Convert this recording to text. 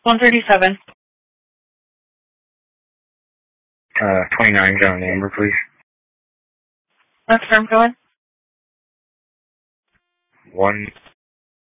137. 29 zone number, please. That's firm, go ahead. 1